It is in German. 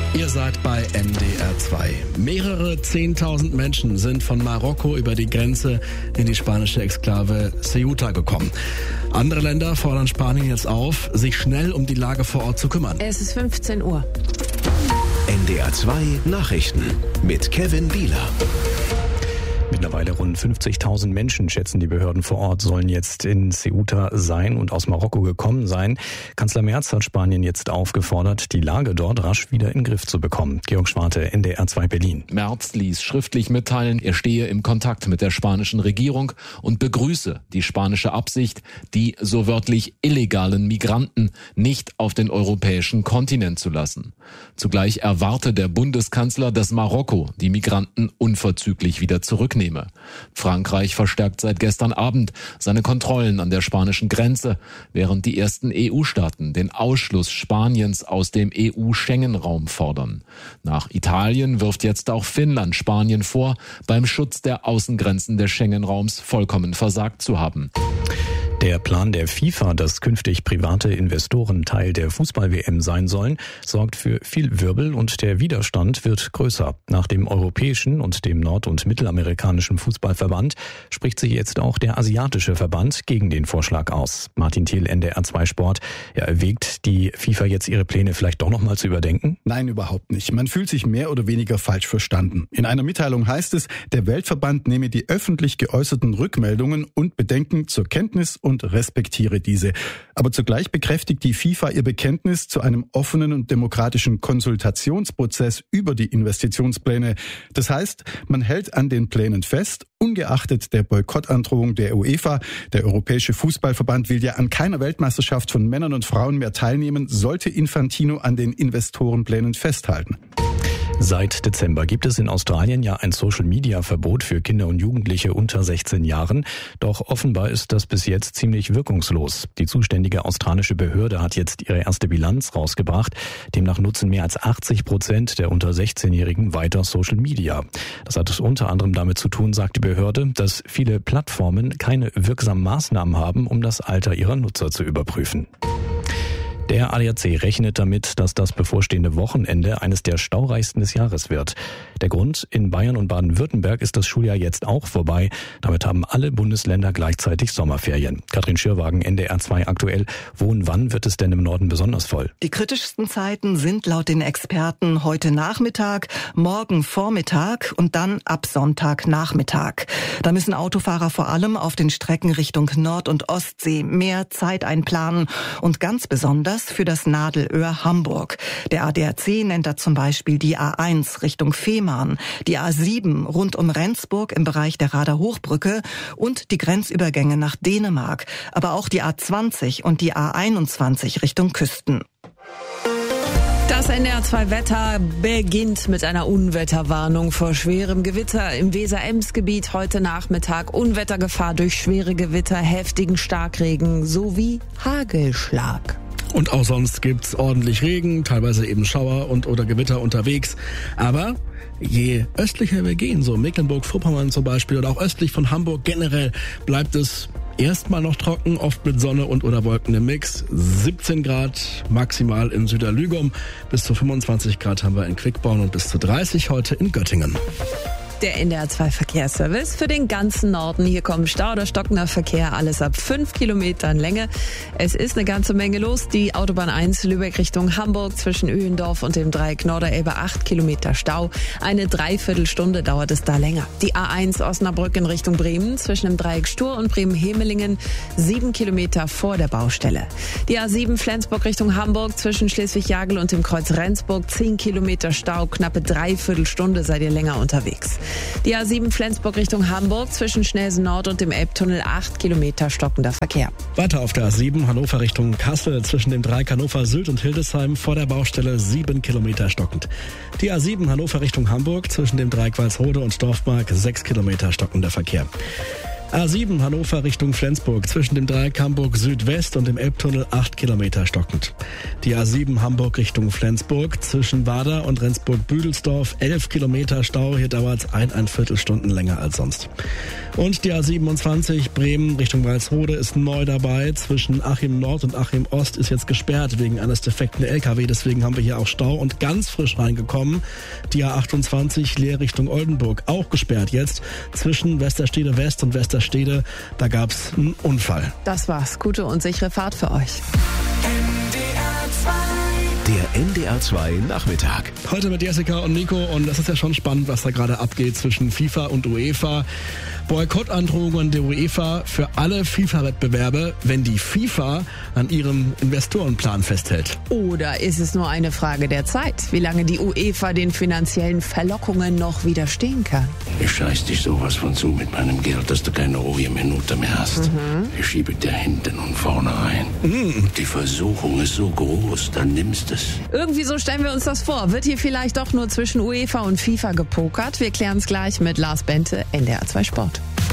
Ihr seid bei NDR 2. Mehrere 10.000 Menschen sind von Marokko über die Grenze in die spanische Exklave Ceuta gekommen. Andere Länder fordern Spanien jetzt auf, sich schnell um die Lage vor Ort zu kümmern. Es ist 15 Uhr. NDR 2 Nachrichten mit Kevin Bieler. Mittlerweile rund 50.000 Menschen, schätzen die Behörden vor Ort, sollen jetzt in Ceuta sein und aus Marokko gekommen sein. Kanzler Merz hat Spanien jetzt aufgefordert, die Lage dort rasch wieder in den Griff zu bekommen. Georg Schwarte, NDR 2 Berlin. Merz ließ schriftlich mitteilen, er stehe im Kontakt mit der spanischen Regierung und begrüße die spanische Absicht, die so wörtlich illegalen Migranten nicht auf den europäischen Kontinent zu lassen. Zugleich erwarte der Bundeskanzler, dass Marokko die Migranten unverzüglich wieder zurücknehme. Frankreich verstärkt seit gestern Abend seine Kontrollen an der spanischen Grenze, während die ersten EU-Staaten den Ausschluss Spaniens aus dem EU-Schengen-Raum fordern. Nach Italien wirft jetzt auch Finnland Spanien vor, beim Schutz der Außengrenzen des Schengen-Raums vollkommen versagt zu haben. Der Plan der FIFA, dass künftig private Investoren Teil der Fußball-WM sein sollen, sorgt für viel Wirbel und der Widerstand wird größer. Nach dem europäischen und dem nord- und mittelamerikanischen Fußballverband spricht sich jetzt auch der asiatische Verband gegen den Vorschlag aus. Martin Thiel, NDR 2 Sport. Erwägt die FIFA jetzt ihre Pläne vielleicht doch nochmal zu überdenken? Nein, überhaupt nicht. Man fühlt sich mehr oder weniger falsch verstanden. In einer Mitteilung heißt es, der Weltverband nehme die öffentlich geäußerten Rückmeldungen und Bedenken zur Kenntnis und respektiere diese. Aber zugleich bekräftigt die FIFA ihr Bekenntnis zu einem offenen und demokratischen Konsultationsprozess über die Investitionspläne. Das heißt, man hält an den Plänen fest, ungeachtet der Boykottandrohung der UEFA. Der Europäische Fußballverband will ja an keiner Weltmeisterschaft von Männern und Frauen mehr teilnehmen, sollte Infantino an den Investorenplänen festhalten. Seit Dezember gibt es in Australien ja ein Social-Media-Verbot für Kinder und Jugendliche unter 16 Jahren. Doch offenbar ist das bis jetzt ziemlich wirkungslos. Die zuständige australische Behörde hat jetzt ihre erste Bilanz rausgebracht. Demnach nutzen mehr als 80% der unter 16-Jährigen weiter Social Media. Das hat unter anderem damit zu tun, sagt die Behörde, dass viele Plattformen keine wirksamen Maßnahmen haben, um das Alter ihrer Nutzer zu überprüfen. Der ADAC rechnet damit, dass das bevorstehende Wochenende eines der staureichsten des Jahres wird. Der Grund, in Bayern und Baden-Württemberg ist das Schuljahr jetzt auch vorbei. Damit haben alle Bundesländer gleichzeitig Sommerferien. Katrin Schürwagen, NDR 2 aktuell. Wo und wann wird es denn im Norden besonders voll? Die kritischsten Zeiten sind laut den Experten heute Nachmittag, morgen Vormittag und dann ab Sonntagnachmittag. Da müssen Autofahrer vor allem auf den Strecken Richtung Nord- und Ostsee mehr Zeit einplanen und ganz besonders für das Nadelöhr Hamburg. Der ADAC nennt da zum Beispiel die A1 Richtung Fehmarn, die A7 rund um Rendsburg im Bereich der Rader Hochbrücke und die Grenzübergänge nach Dänemark, aber auch die A20 und die A21 Richtung Küsten. Das NDR 2 Wetter beginnt mit einer Unwetterwarnung vor schwerem Gewitter im Weser-Ems-Gebiet heute Nachmittag. Unwettergefahr durch schwere Gewitter, heftigen Starkregen sowie Hagelschlag. Und auch sonst gibt's ordentlich Regen, teilweise eben Schauer und oder Gewitter unterwegs. Aber je östlicher wir gehen, so Mecklenburg-Vorpommern zum Beispiel oder auch östlich von Hamburg generell, bleibt es erstmal noch trocken, oft mit Sonne und oder Wolken im Mix. 17 Grad maximal in Süderlügum, bis zu 25 Grad haben wir in Quickborn und bis zu 30 heute in Göttingen. Der NDR 2 Verkehrsservice für den ganzen Norden. Hier kommen Stau oder stockender Verkehr, alles ab 5 Kilometern Länge. Es ist eine ganze Menge los. Die Autobahn 1 Lübeck Richtung Hamburg zwischen Öhendorf und dem Dreieck Norderelbe 8 Kilometer Stau. Eine Dreiviertelstunde dauert es da länger. Die A1 Osnabrück in Richtung Bremen zwischen dem Dreieck Stur und Bremen-Hemelingen 7 Kilometer vor der Baustelle. Die A7 Flensburg Richtung Hamburg zwischen Schleswig-Jagel und dem Kreuz Rendsburg 10 Kilometer Stau, knappe Dreiviertelstunde seid ihr länger unterwegs. Die A7 Flensburg Richtung Hamburg zwischen Schnelsen Nord und dem Elbtunnel 8 Kilometer stockender Verkehr. Weiter auf der A7 Hannover Richtung Kassel zwischen dem Dreieck Hannover Sylt und Hildesheim vor der Baustelle 7 Kilometer stockend. Die A7 Hannover Richtung Hamburg zwischen dem Dreieck Walsrode und Dorfmark 6 Kilometer stockender Verkehr. A7 Hannover Richtung Flensburg, zwischen dem Dreieck Hamburg Südwest und dem Elbtunnel 8 Kilometer stockend. Die A7 Hamburg Richtung Flensburg, zwischen Wader und Rendsburg-Büdelsdorf 11 Kilometer Stau, hier dauert es 1,25 Stunden länger als sonst. Und die A27 Bremen Richtung Walsrode ist neu dabei, zwischen Achim Nord und Achim Ost ist jetzt gesperrt wegen eines defekten LKW, deswegen haben wir hier auch Stau und ganz frisch reingekommen. Die A28 Leer Richtung Oldenburg, auch gesperrt jetzt, zwischen Westerstede West und Westerstede, da gab's einen Unfall. Das war's. Gute und sichere Fahrt für euch. Der NDR 2 Nachmittag. Heute mit Jessica und Nico und das ist ja schon spannend, was da gerade abgeht zwischen FIFA und UEFA. Boykottandrohungen der UEFA für alle FIFA-Wettbewerbe, wenn die FIFA an ihrem Investorenplan festhält. Oder ist es nur eine Frage der Zeit, wie lange die UEFA den finanziellen Verlockungen noch widerstehen kann? Ich scheiß dich sowas von zu mit meinem Geld, dass du keine ruhige Minute mehr hast. Ich schiebe dir hinten und vorne ein. Die Versuchung ist so groß, dann nimmst es. Irgendwie so stellen wir uns das vor. Wird hier vielleicht doch nur zwischen UEFA und FIFA gepokert? Wir klären es gleich mit Lars Bente, NDR 2 Sport.